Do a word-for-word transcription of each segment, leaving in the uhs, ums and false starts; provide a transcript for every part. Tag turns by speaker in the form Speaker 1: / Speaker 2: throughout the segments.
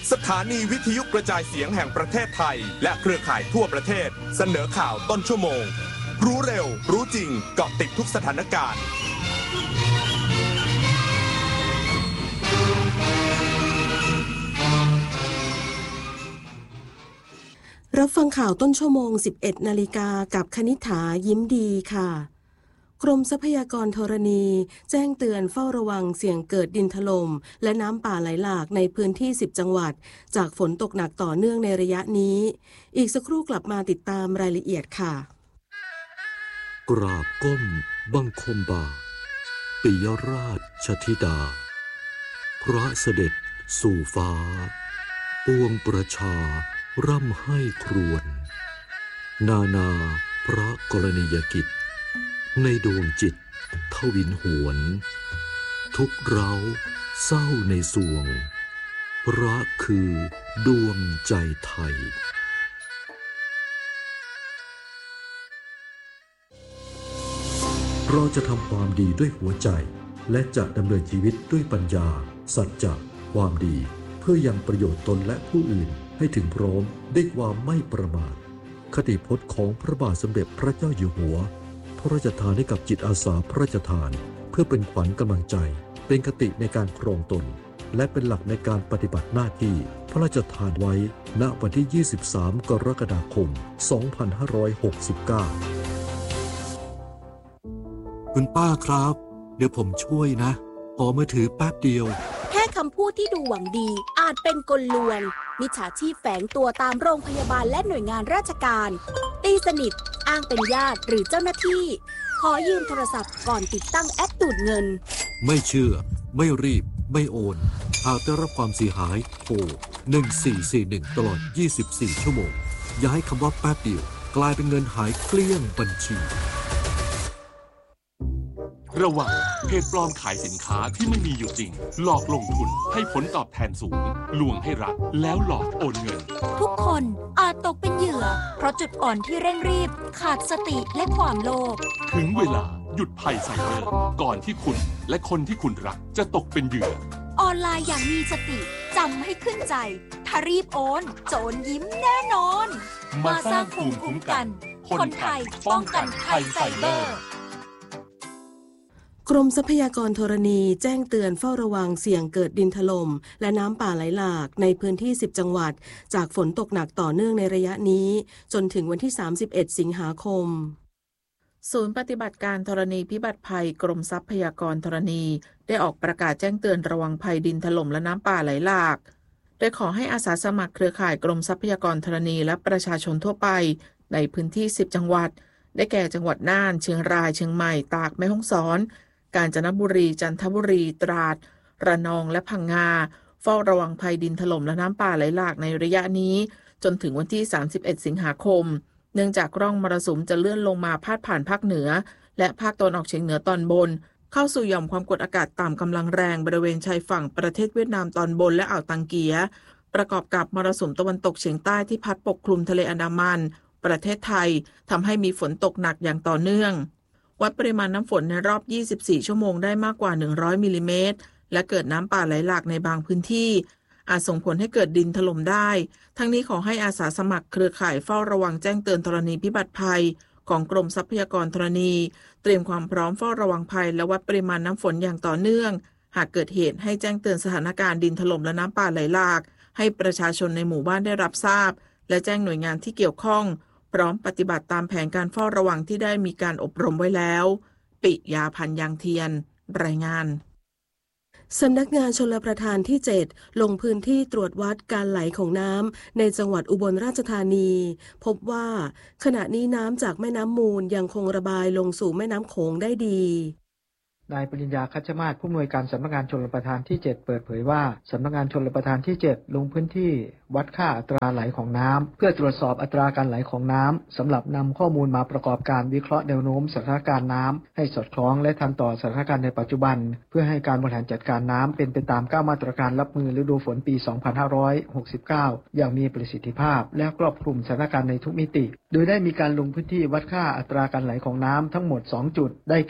Speaker 1: สถานีวิทยุกระจายเสียงแห่งประเทศไทยและเครือข่ายทั่วประเทศเสนอข่าวต้นชั่วโมงรู้เร็วรู้จริงเกาะติดทุกสถานการณ์
Speaker 2: รับฟังข่าวต้นชั่วโมง สิบเอ็ดนาฬิกากับคณิษฐายิ้มดีค่ะกรมทรัพยากรธรณีแจ้งเตือนเฝ้าระวังเสี่ยงเกิดดินถล่มและน้ำป่าไหลหลากในพื้นที่สิบจังหวัดจากฝนตกหนักต่อเนื่องในระยะนี้อีกสักครู่กลับมาติดตามรายละเอียดค่ะ
Speaker 3: กราบก้มบังคมบาทปิยราชธิดาพระเสด็จสู่ฟ้าปวงประชาร่ำให้ครวญนานาพระกรณียกิจในดวงจิตทวินหวนทุกเร้าเศร้าในสวงพระคือดวงใจไทยเราจะทำความดีด้วยหัวใจและจะดำเนินชีวิตด้วยปัญญาสัจจะความดีเพื่อยังประโยชน์ตนและผู้อื่นให้ถึงพร้อมด้วยความไม่ประมาทคติพจน์ของพระบาทสมเด็จพระเจ้าอยู่หัวพระราชทานให้กับจิตอาสาพระราชทานเพื่อเป็นขวัญกำลังใจเป็นคติในการครองตนและเป็นหลักในการปฏิบัติหน้าที่พระราชทานไว้ณวันที่ยี่สิบสามกรกฎาคมสองพันห้าร้อยหกสิบเก้าคุณป้าครับเดี๋ยวผมช่วยนะขอมือถือแป๊บเดียว
Speaker 4: แค่คำพูดที่ดูหวังดีอาจเป็นกลลวงมิจฉาชีพแฝงตัวตามโรงพยาบาลและหน่วยงานราชการตีสนิทอ้างเป็นญาติหรือเจ้าหน้าที่ขอยืมโทรศัพท์ก่อนติดตั้งแอปดูดเงิน
Speaker 3: ไม่เชื่อไม่รีบไม่โอนหากได้รับความเสียหายโทรหนึ่งสี่สี่หนึ่งตลอดยี่สิบสี่ชั่วโมงอย่าให้คำว่าแป๊บเดียวกลายเป็นเงินหายเกลี้ยงบัญชี
Speaker 5: ระวังเพจปลอมขายสินค้าที่ไม่มีอยู่จริงหลอกลงทุนให้ผลตอบแทนสูงลวงให้รักแล้วหลอกโอนเงิน
Speaker 6: ทุกคนอาจตกเป็นเหยื่อเพราะจุดอ่อนที่เร่งรีบขาดสติและความโลภ
Speaker 5: ถึงเวลาหยุดภัยไซเบอร์ก่อนที่คุณและคนที่คุณรักจะตกเป็นเหยื่อ
Speaker 6: ออนไลน์อย่างมีสติจำให้ขึ้นใจถ้ารีบโอนโจรยิ้มแน่นอน
Speaker 5: มาสร้างภูมิคุ้มกันคนไทยป้องกันภัยไซเบอร์
Speaker 2: กรมทรัพยากรธรณีแจ้งเตือนเฝ้าระวังเสี่ยงเกิดดินถล่มและน้ำป่าไหลหลากในพื้นที่สิบจังหวัดจากฝนตกหนักต่อเนื่องในระยะนี้จนถึงวันที่สามสิบเอ็ดสิงหาคม
Speaker 7: ศูนย์ปฏิบัติการธรณีพิบัติภัยกรมทรัพยากรธรณีได้ออกประกาศแจ้งเตือนระวังภัยดินถล่มและน้ำป่าไหลหลากโดยขอให้อาสาสมัครเครือข่ายกรมทรัพยากรธรณีและประชาชนทั่วไปในพื้นที่สิบจังหวัดได้แก่จังหวัดน่านเชียงรายเชียงใหม่ตากแม่ฮ่องสอนกาญจนบุรีจันทบุรีตราดระนองและพังงาเฝ้าระวังภัยดินถล่มและน้ำป่าไหลหลากในระยะนี้จนถึงวันที่สามสิบเอ็ดสิงหาคมเนื่องจากร่องมรสุมจะเลื่อนลงมาพาดผ่านภาคเหนือและภาคตะวันออกเฉียงเหนือตอนบนเข้าสู่หย่อมความกดอากาศต่ำกำลังแรงบริเวณชายฝั่งประเทศเวียดนามตอนบนและอ่าวตังเกียประกอบกับมรสุมตะวันตกเฉียงใต้ที่พัดปกคลุมทะเลอันดามันประเทศไทยทำให้มีฝนตกหนักอย่างต่อเนื่องวัดปริมาณน้ำฝนในรอบยี่สิบสี่ชั่วโมงได้มากกว่าหนึ่งร้อยมิลลิเมตรและเกิดน้ำป่าไหลหลากในบางพื้นที่อาจส่งผลให้เกิดดินถล่มได้ทั้งนี้ขอให้อาสาสมัครเครือข่ายเฝ้าระวังแจ้งเตือนธรณีพิบัติภัยของกรมทรัพยากรธรณีเตรียมความพร้อมเฝ้าระวังภัยและวัดปริมาณน้ำฝนอย่างต่อเนื่องหากเกิดเหตุให้แจ้งเตือนสถานการณ์ดินถล่มและน้ำป่าไหลหลากให้ประชาชนในหมู่บ้านได้รับทราบและแจ้งหน่วยงานที่เกี่ยวข้องพร้อมปฏิบัติตามแผนการเฝ้าระวังที่ได้มีการอบรมไว้แล้วปิยาพันธ์ยางเทียนรายงาน
Speaker 2: สำนักงานชลประทานที่เจ็ดลงพื้นที่ตรวจวัดการไหลของน้ำในจังหวัดอุบลราชธานีพบว่าขณะนี้น้ำจากแม่น้ำมูลยังคงระบายลงสู่แม่น้ำโขงได้ดี
Speaker 8: นายปริญญาคัชมาศผู้อำนวยการสำนักงานชลประทานที่เจ็ดเปิดเผยว่าสำนักงานชลประทานที่เจ็ดลงพื้นที่วัดค่าอัตราไหลของน้ำเพื่อตรวจสอบอัตราการไหลของน้ำสำหรับนำข้อมูลมาประกอบการวิเคราะห์แนวโน้มสถานการณ์น้ำให้สอดคล้องและทันต่อสถานการณ์ในปัจจุบันเพื่อให้การบริหารจัดการน้ำเป็นไปตามเก้ามาตรการรับมือฤดูฝนปีสองพันห้าร้อยหกสิบเก้าอย่างมีประสิทธิภาพและครอบคลุมสถานการณ์ในทุกมิติโดยได้มีการลงพื้นที่วัดค่าอัตราการไหลของน้ำทั้งหมดสองจุดได้แก่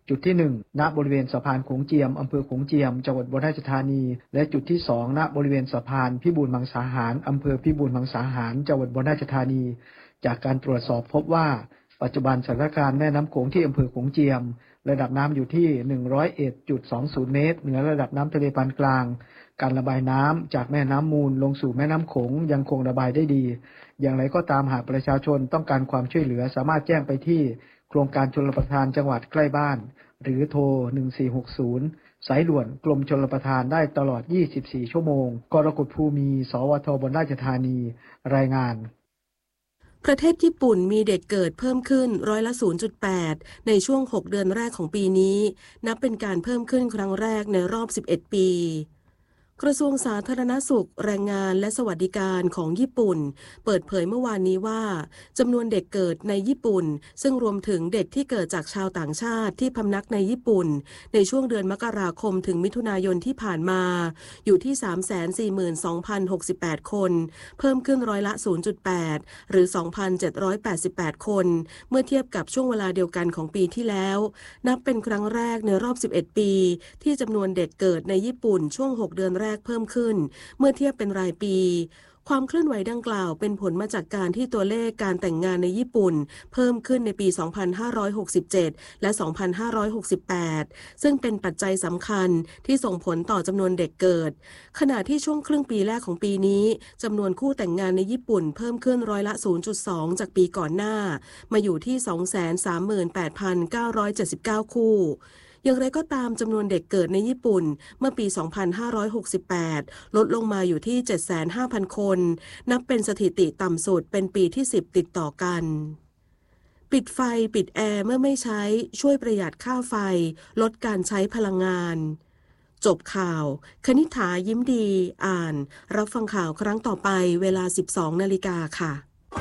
Speaker 8: จุดที่หนึ่งณบริเวณสะพานโขงเจียมอำเภอโขงเจียมจังหวัดอุบลราชธานีและจุดที่สองณบริเวณสะพานพิบูลมังสาหารอำเภอพิบูลมังสาหารจังหวัดอุบลราชธานีจากการตรวจสอบพบว่าปัจจุบันสถานการณ์แม่น้ำโขงที่อำเภอโขงเจียมระดับน้ำอยู่ที่ หนึ่งร้อยเอ็ดจุดสองศูนย์ เมตรเหนือระดับน้ำทะเลปานกลางการระบายน้ำจากแม่น้ำมูลลงสู่แม่น้ำโขงยังคงระบายได้ดีอย่างไรก็ตามหากประชาชนต้องการความช่วยเหลือสามารถแจ้งไปที่โครงการชลประทานจังหวัดใกล้บ้านหรือโทรหนึ่งสี่หกศูนย์สายด่วนกรมชลประทานได้ตลอดยี่สิบสี่ชั่วโมงกรกฎภูมิสวทอุบลราชธานีรายงาน
Speaker 2: ประเทศญี่ปุ่นมีเด็กเกิดเพิ่มขึ้นร้อยละ ศูนย์จุดแปด ในช่วงหกเดือนแรกของปีนี้นับเป็นการเพิ่มขึ้นครั้งแรกในรอบสิบเอ็ดปีกระทรวงสาธารณสุขแรงงานและสวัสดิการของญี่ปุ่นเปิดเผยเมื่อวานนี้ว่าจำนวนเด็กเกิดในญี่ปุ่นซึ่งรวมถึงเด็กที่เกิดจากชาวต่างชาติที่พำนักในญี่ปุ่นในช่วงเดือนมกราคมถึงมิถุนายนที่ผ่านมาอยู่ที่ สามแสนสี่หมื่นสองพันหกสิบแปด คนเพิ่มขึ้นร้อยละ ศูนย์จุดแปด หรือ สองพันเจ็ดร้อยแปดสิบแปด คนเมื่อเทียบกับช่วงเวลาเดียวกันของปีที่แล้วนับเป็นครั้งแรกในรอบสิบเอ็ดปีที่จำนวนเด็กเกิดในญี่ปุ่นช่วงหกเดือนแรกเพิ่มขึ้นเมื่อเทียบเป็นรายปีความเคลื่อนไหวดังกล่าวเป็นผลมาจากการที่ตัวเลขการแต่งงานในญี่ปุ่นเพิ่มขึ้นในปี สองพันห้าร้อยหกสิบเจ็ด และ สองพันห้าร้อยหกสิบแปด ซึ่งเป็นปัจจัยสำคัญที่ส่งผลต่อจำนวนเด็กเกิดขณะที่ช่วงครึ่งปีแรกของปีนี้จำนวนคู่แต่งงานในญี่ปุ่นเพิ่มขึ้นร้อยละ ศูนย์จุดสอง จากปีก่อนหน้ามาอยู่ที่ สองแสนสามหมื่นแปดพันเก้าร้อยเจ็ดสิบเก้า คู่อย่างไรก็ตามจำนวนเด็กเกิดในญี่ปุ่นเมื่อปี สองพันห้าร้อยหกสิบแปด ลดลงมาอยู่ที่ เจ็ดแสนห้าพัน คนนับเป็นสถิติต่ำสุดเป็นปีที่สิบติดต่อกันปิดไฟปิดแอร์เมื่อไม่ใช้ช่วยประหยัดค่าไฟลดการใช้พลังงานจบข่าวคณิษฐายิ้มดีอ่านรับฟังข่าวครั้งต่อไปเวลา สิบสองนาฬิกาค่ะ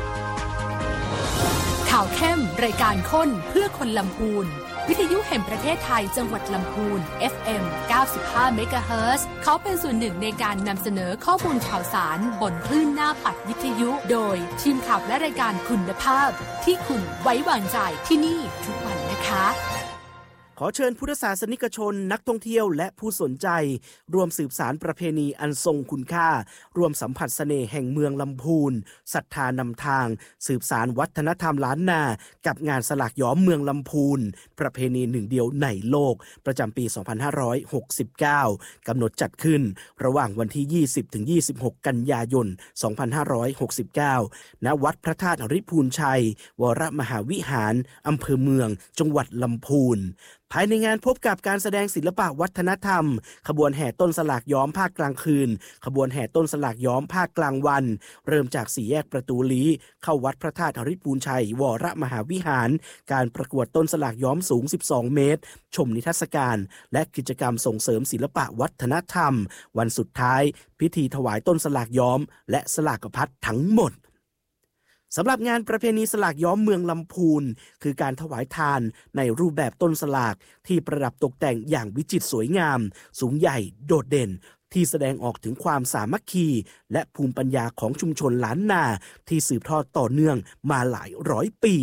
Speaker 9: ข่าวเข้มรายการค้นเพื่อคนลำพูนวิทยุแห่งประเทศไทยจังหวัดลำพูน เอฟ เอ็ม เก้าสิบห้า เมกะเฮิรตซ์เขาเป็นส่วนหนึ่งในการนำเสนอข้อมูลข่าวสารบนคลื่นหน้าปัดวิทยุโดยทีมข่าวและรายการคุณภาพที่คุณไว้วางใจที่นี่ทุกวันนะคะ
Speaker 10: ขอเชิญพุทธศาสนิกชนนักท่องเที่ยวและผู้สนใจร่วมสืบสานประเพณีอันทรงคุณค่าร่วมสัมผัสเสน่ห์แห่งเมืองลำพูนศรัทธานำทางสืบสานวัฒนธรรมล้านนากับงานสลากย้อมเมืองลำพูนประเพณีหนึ่งเดียวในโลกประจำปี สองพันห้าร้อยหกสิบเก้ากำหนดจัดขึ้นระหว่างวันที่ ยี่สิบถึงยี่สิบหก กันยายน สองพันห้าร้อยหกสิบเก้า ณ วัดพระธาตุริพูนชัยวรมหาวิหารอำเภอเมืองจังหวัดลำพูนภายในงานพบกับการแสดงศิลปะวัฒนธรรมขบวนแห่ต้นสลากย้อมภาคกลางคืนขบวนแห่ต้นสลากย้อมภาคกลางวันเริ่มจากสี่แยกประตูลี้เข้าวัดพระธาตุริพูนชัยวรมหาวิหารการประกวดต้นสลากย้อมสูงสิบสองเมตรชมนิทรรศการและกิจกรรมส่งเสริมศิลปะวัฒนธรรมวันสุดท้ายพิธีถวายต้นสลากย้อมและสลากพัดทั้งหมดสำหรับงานประเพณีสลากย้อมเมืองลำพูนคือการถวายทานในรูปแบบต้นสลากที่ประดับตกแต่งอย่างวิจิตรสวยงามสูงใหญ่โดดเด่นที่แสดงออกถึงความสามัคคีและภูมิปัญญาของชุมชนล้านนาที่สืบทอดต่อเนื่องมาหลายร้อยปี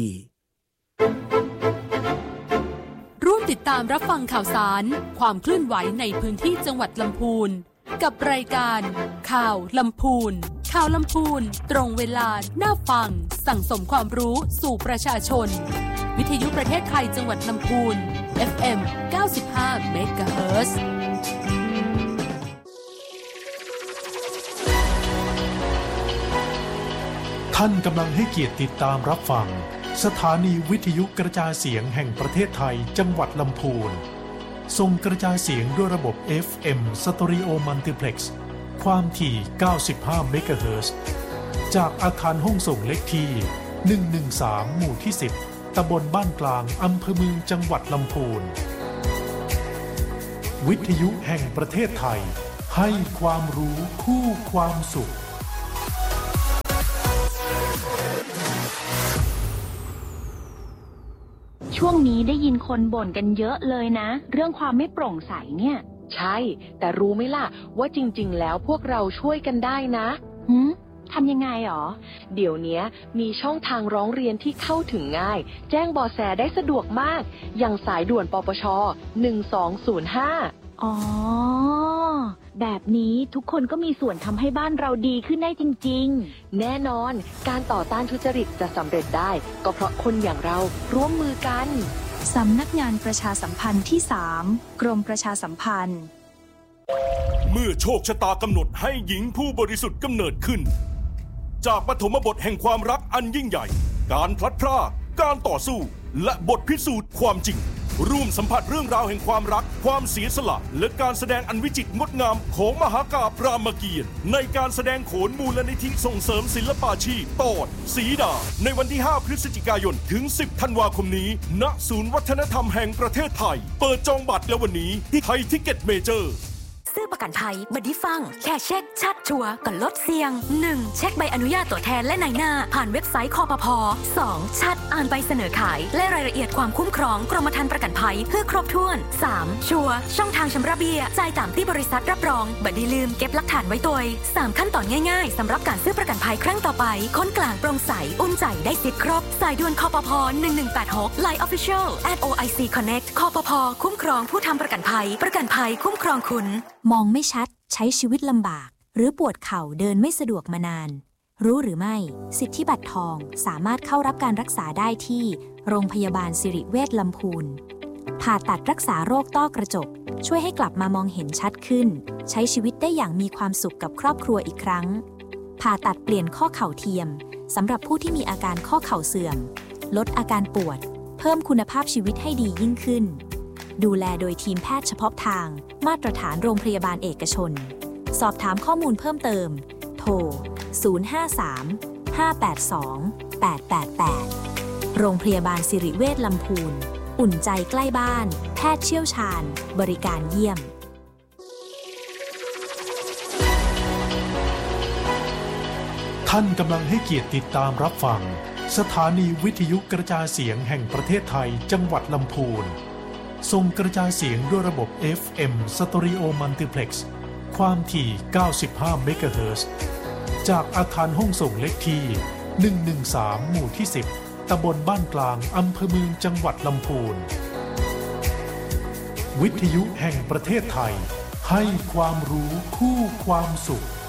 Speaker 9: ร่วมติดตามรับฟังข่าวสารความเคลื่อนไหวในพื้นที่จังหวัดลำพูนกับรายการข่าวลำพูนข่าวลำพูนตรงเวลาน่าฟังสั่งสมความรู้สู่ประชาชนวิทยุประเทศไทยจังหวัดลำพูน เอฟ เอ็ม เก้าสิบห้า เมกะเฮิรตซ์
Speaker 11: ท่านกำลังให้เกียรติติดตามรับฟังสถานีวิทยุกระจายเสียงแห่งประเทศไทยจังหวัดลำพูนส่งกระจายเสียงด้วยระบบ เอฟ เอ็ม Stereo Multiplex ความถี่ เก้าสิบห้า เมกะเฮิรตซ์ จากอาคารห้องส่งเลขที่ หนึ่งหนึ่งสาม หมู่ที่ สิบ ตำบลบ้านกลางอำเภอเมืองจังหวัดลำพูนวิทยุแห่งประเทศไทยให้ความรู้คู่ความสุข
Speaker 12: ช่วงนี้ได้ยินคนบ่นกันเยอะเลยนะเรื่องความไม่โปร่งใสเนี่ยใช่แต่รู้ไหมล่ะว่าจริงๆแล้วพวกเราช่วยกันได้นะหืมททำยังไงหรอ
Speaker 13: เดี๋ยวนี้มีช่องทางร้องเรียนที่เข้าถึงง่ายแจ้งเบาะแสได้สะดวกมากอย่างสายด่วนปปชหนึ่งสองศูนย์ห้า
Speaker 12: อ๋อแบบนี้ทุกคนก็มีส่วนทำให้บ้านเราดีขึ้นได้จริง
Speaker 13: ๆแน่นอนการต่อต้านทุจริตจะสำเร็จได้ก็เพราะคนอย่างเราร่วมมือกัน
Speaker 14: สำนักงานประชาสัมพันธ์ที่สามกรมประชาสัมพันธ์
Speaker 15: เมื่อโชคชะตากำหนดให้หญิงผู้บริสุทธิ์กำเนิดขึ้นจากปฐมบทแห่งความรักอันยิ่งใหญ่การพลัดพรากการต่อสู้และบทพิสูจน์ความจริงร่วมสัมผัสเรื่องราวแห่งความรักความเสียสละและการแสดงอันวิจิตรงดงามของมหากาพย์รามเกียรติ์ในการแสดงโขนมูลนิธิส่งเสริมศิลปาชีพตอนสีดาในวันที่ห้าพฤศจิกายนถึงสิบธันวาคมนี้ณศูนย์วัฒนธรรมแห่งประเทศไทยเปิดจองบัตรแล้ววันนี้ที่ไทยทิกเก็ตเมเจอร์
Speaker 16: ซื้อประกันภัยบัดดี้ฟังแค่เช็คชัดชัวร์ก่อนลดเสี่ยง หนึ่ง เช็คใบอนุญาตตัวแทนและนายหน้าผ่านเว็บไซต์คปภ สอง ชัดอ่านใบเสนอขายและรายละเอียดความคุ้มครองกรมธรรม์ประกันภัยเพื่อครบถ้วน สาม ชัวร์ช่องทางชำระเบี้ยจ่ายตามที่บริษัทรับรองบัดดี้ลืมเก็บหลักฐานไว้ตัวสามขั้นตอนง่ายๆสำหรับการซื้อประกันภัยครั้งต่อไปค้นกลางโปร่งใสอุ่นใจได้สิทธิ์ครบสายด่วนคปภ หนึ่งหนึ่งแปดหก ไลน์ Official แอท โอ ไอ ซี Connect คปภคุ้มครองผู้ทำประกันภัยประกันภัยคุ้มครองคุณ
Speaker 17: มองไม่ชัดใช้ชีวิตลำบากหรือปวดเข่าเดินไม่สะดวกมานานรู้หรือไม่สิทธิบัตรทองสามารถเข้ารับการรักษาได้ที่โรงพยาบาลสิริเวชลำพูนผ่าตัดรักษาโรคต้อกระจกช่วยให้กลับมามองเห็นชัดขึ้นใช้ชีวิตได้อย่างมีความสุขกับครอบครัวอีกครั้งผ่าตัดเปลี่ยนข้อเข่าเทียมสำหรับผู้ที่มีอาการข้อเข่าเสื่อมลดอาการปวดเพิ่มคุณภาพชีวิตให้ดียิ่งขึ้นดูแลโดยทีมแพทย์เฉพาะทางมาตรฐานโรงพยาบาลเอกชนสอบถามข้อมูลเพิ่มเติมโทรศูนย์ ห้า สาม ห้า แปด สอง แปด แปด แปดโรงพยาบาลสิริเวชลำพูนอุ่นใจใกล้บ้านแพทย์เชี่ยวชาญบริการเยี่ยม
Speaker 11: ท่านกำลังให้เกียรติติดตามรับฟังสถานีวิทยุกระจายเสียงแห่งประเทศไทยจังหวัดลำพูนส่งกระจายเสียงด้วยระบบ เอฟ เอ็ม Stereo Multiplex ความถี่ เก้าสิบห้า เมกะเฮิรตซ์ จากอาคารห้องส่งเลขที่ หนึ่งหนึ่งสาม หมู่ที่ สิบ ตำบลบ้านกลางอำเภอเมืองจังหวัดลำพูนวิทยุแห่งประเทศไทยให้ความรู้คู่ความสุข